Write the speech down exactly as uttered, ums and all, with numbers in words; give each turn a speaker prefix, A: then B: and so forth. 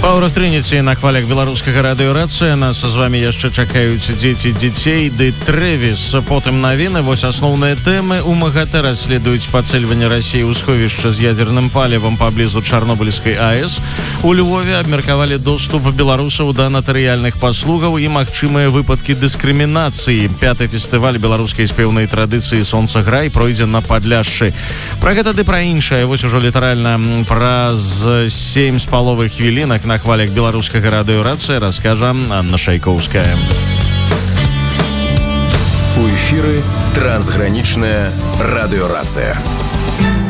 A: Паўра Трыніці на хвалях беларускага радыёрацыя. Нас з вами яшчэ чакаюць дзеці дзяцей ды Трэвіс. Потым навіны. Вось асноўныя тэмы. У МАГАТЭ расследуюць пацэльванне Расіі ў сховішча з ядзерным палівам паблізу Чарнобыльскай АЭС. У Львове абмеркавалі доступ беларусаў да натарыяльных паслугаў і магчымыя выпадкі дыскрымінацыі. Пяты фестываль беларускай спеўнай традыцыі «Сонцаграй» пройдзе на Падляшшы. Пра гэта ды пра іншае. Вось ужо літаральна праз сем з паловай хвілінак на хвалях беларускага радыёрацыя раскажа Анна Шайкоўская.
B: У эфіры трансгранічная радыёрацыя.